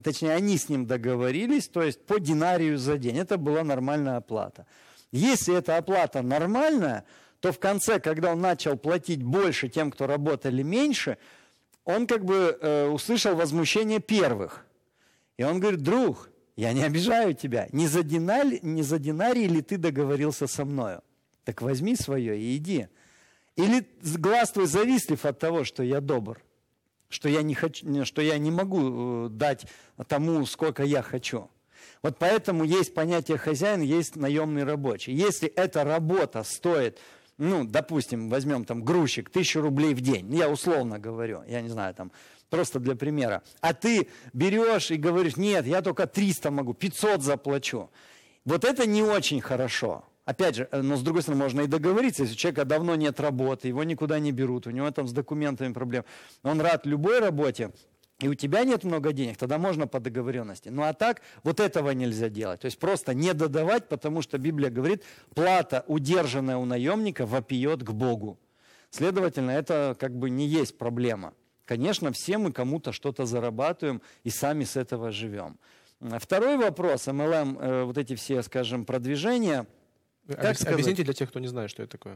Точнее, они с ним договорились, то есть по динарию за день. Это была нормальная оплата. Если эта оплата нормальная, то в конце, когда он начал платить больше тем, кто работали меньше, он как бы услышал возмущение первых. И он говорит: друг, я не обижаю тебя, не за динарий ли ты договорился со мною? Так возьми свое и иди. Или глаз твой завистлив от того, что я добр, что я не могу дать тому, сколько я хочу. Вот поэтому есть понятие хозяин, есть наемный рабочий. Если эта работа стоит, допустим, возьмем там грузчик, 1000 рублей в день, я условно говорю, я не знаю, там, просто для примера, а ты берешь и говоришь: нет, я только 300 могу, 500 заплачу. Вот это не очень хорошо. Опять же, но с другой стороны, можно и договориться, если у человека давно нет работы, его никуда не берут, у него там с документами проблем, он рад любой работе, и у тебя нет много денег, тогда можно по договоренности. Ну а так, вот этого нельзя делать. То есть просто не додавать, потому что Библия говорит: плата, удержанная у наемника, вопиет к Богу. Следовательно, это как бы не есть проблема. Конечно, все мы кому-то что-то зарабатываем и сами с этого живем. Второй вопрос, MLM, вот эти все, скажем, продвижения. Объясните для тех, кто не знает, что это такое.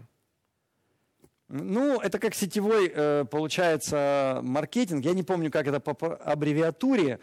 Это как сетевой, получается, маркетинг. Я не помню, как это по аббревиатуре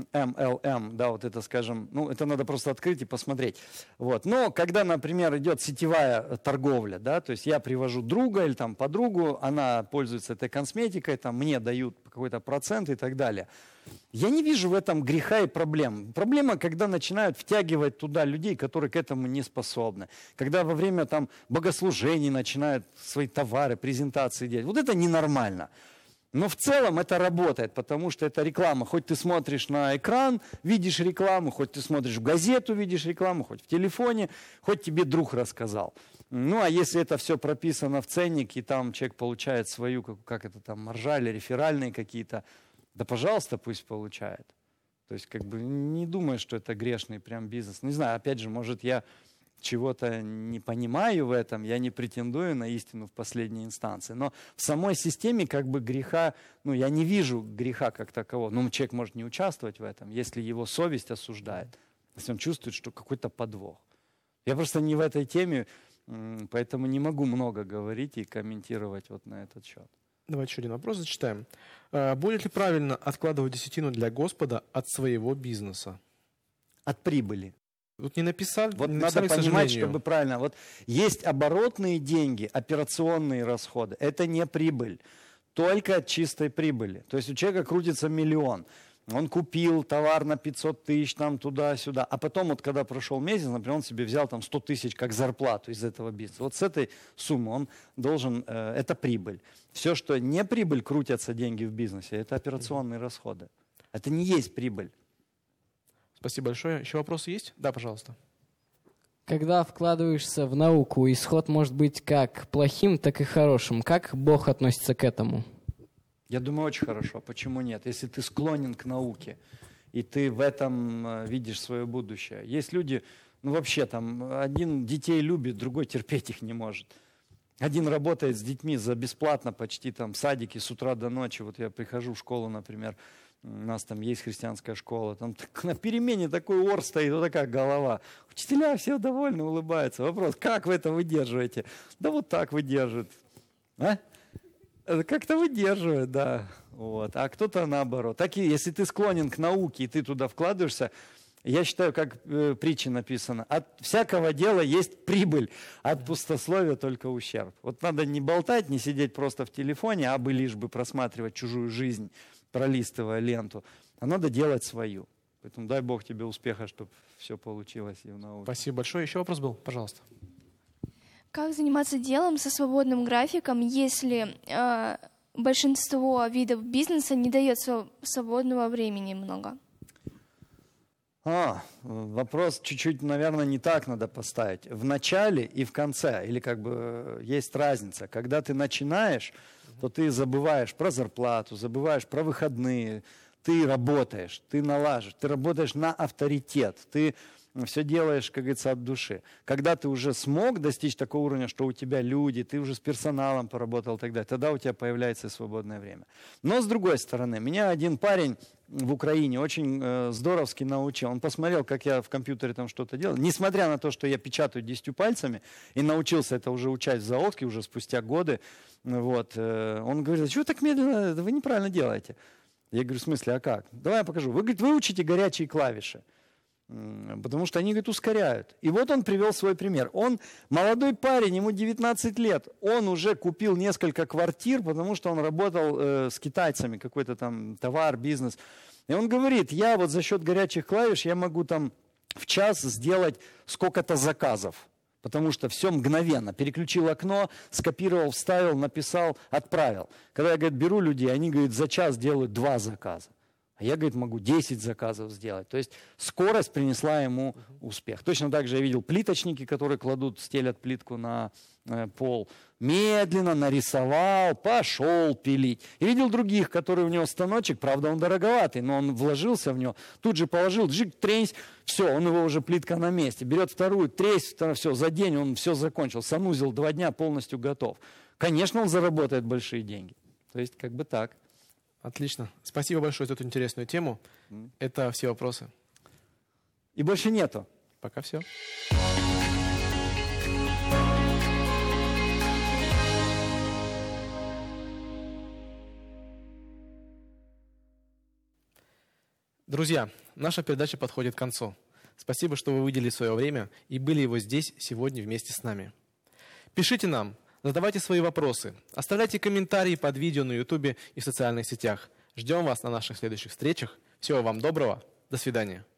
MLM, да, вот это, скажем, это надо просто открыть и посмотреть. Вот. Но когда, например, идет сетевая торговля, да, то есть я привожу друга или там подругу, она пользуется этой косметикой, там мне дают какой-то процент и так далее. Я не вижу в этом греха и проблем. Проблема, когда начинают втягивать туда людей, которые к этому не способны. Когда во время там богослужений начинают свои товары, презентации делать. Вот это ненормально. Но в целом это работает, потому что это реклама. Хоть ты смотришь на экран, видишь рекламу, хоть ты смотришь в газету, видишь рекламу, хоть в телефоне, хоть тебе друг рассказал. А если это все прописано в ценник, и там человек получает свою, как это там, маржа или реферальные какие-то, да, пожалуйста, пусть получает. То есть, как бы, не думаю, что это грешный прям бизнес. Не знаю, опять же, может, я чего-то не понимаю в этом, я не претендую на истину в последней инстанции. Но в самой системе, как бы, греха, я не вижу греха как такового. Человек может не участвовать в этом, если его совесть осуждает, если он чувствует, что какой-то подвох. Я просто не в этой теме, поэтому не могу много говорить и комментировать вот на этот счет. Давайте еще один вопрос зачитаем. Будет ли правильно откладывать десятину для Господа от своего бизнеса? От прибыли. Вот не написали, вот не надо написали, понимать, чтобы правильно. Вот есть оборотные деньги, операционные расходы. Это не прибыль, только от чистой прибыли. То есть у человека крутится 1 миллион. Он купил товар на 500 тысяч, там туда-сюда. А потом, вот когда прошел месяц, например, он себе взял там 100 тысяч как зарплату из этого бизнеса. Вот с этой суммы он должен, это прибыль. Все, что не прибыль, крутятся деньги в бизнесе, это операционные расходы. Это не есть прибыль. Спасибо большое. Еще вопросы есть? Да, пожалуйста. Когда вкладываешься в науку, исход может быть как плохим, так и хорошим. Как Бог относится к этому? Я думаю, очень хорошо. Почему нет? Если ты склонен к науке, и ты в этом видишь свое будущее. Есть люди, вообще там, один детей любит, другой терпеть их не может. Один работает с детьми за бесплатно почти там в садике с утра до ночи. Вот я прихожу в школу, например, у нас там есть христианская школа, там на перемене такой ор стоит, вот такая голова. Учителя все довольны, улыбаются. Вопрос: как вы это выдерживаете? Да вот так выдерживают. Как-то выдерживает, да. Вот. А кто-то наоборот. Так и если ты склонен к науке, и ты туда вкладываешься, я считаю, как притча написано: от всякого дела есть прибыль, от пустословия только ущерб. Вот надо не болтать, не сидеть просто в телефоне, а бы лишь бы просматривать чужую жизнь, пролистывая ленту, а надо делать свою. Поэтому дай Бог тебе успеха, чтобы все получилось и в науке. Спасибо большое. Еще вопрос был? Пожалуйста. Как заниматься делом со свободным графиком, если большинство видов бизнеса не дает свободного времени много? Вопрос чуть-чуть, наверное, не так надо поставить. В начале и в конце, или как бы есть разница. Когда ты начинаешь, то ты забываешь про зарплату, забываешь про выходные, ты работаешь, ты налаживаешь, ты работаешь на авторитет, ты все делаешь, как говорится, от души. Когда ты уже смог достичь такого уровня, что у тебя люди, ты уже с персоналом поработал и так далее, тогда у тебя появляется свободное время. Но с другой стороны, меня один парень в Украине очень здоровски научил. Он посмотрел, как я в компьютере там что-то делал. Несмотря на то, что я печатаю 10 пальцами и научился это уже учать в Заоке уже спустя годы, вот, он говорит: а что вы так медленно, вы неправильно делаете. Я говорю: в смысле, а как? Давай я покажу. Вы, говорит, выучите горячие клавиши. Потому что они, говорит, ускоряют. И вот он привел свой пример. Он молодой парень, ему 19 лет. Он уже купил несколько квартир, потому что он работал с китайцами, какой-то там товар, бизнес. И он говорит: я вот за счет горячих клавиш я могу там в час сделать сколько-то заказов. Потому что все мгновенно. Переключил окно, скопировал, вставил, написал, отправил. Когда я, говорит, беру людей, они, говорит, за час делают 2 заказа. А я, говорит, могу 10 заказов сделать. То есть скорость принесла ему успех. Точно так же я видел плиточники, которые кладут, стелят плитку на пол. Медленно нарисовал, пошел пилить. И видел других, которые у него станочек, правда, он дороговатый, но он вложился в него, тут же положил, джик, тренсь, все, он его уже плитка на месте. Берет вторую, тресь, все, за день он все закончил. Санузел 2 дня полностью готов. Конечно, он заработает большие деньги. То есть как бы так. Отлично. Спасибо большое за эту интересную тему. Это все вопросы. И больше нету. Пока все. Друзья, наша передача подходит к концу. Спасибо, что вы выделили свое время и были его здесь сегодня вместе с нами. Пишите нам, задавайте свои вопросы, оставляйте комментарии под видео на YouTube и в социальных сетях. Ждем вас на наших следующих встречах. Всего вам доброго. До свидания.